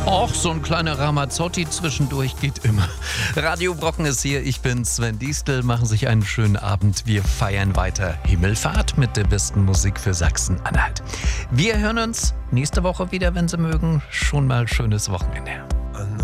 Och, so ein kleiner Ramazzotti zwischendurch geht immer. Radio Brocken ist hier, ich bin Sven Diestel. Machen sich einen schönen Abend. Wir feiern weiter Himmelfahrt mit der besten Musik für Sachsen-Anhalt. Wir hören uns nächste Woche wieder, wenn Sie mögen. Schon mal schönes Wochenende.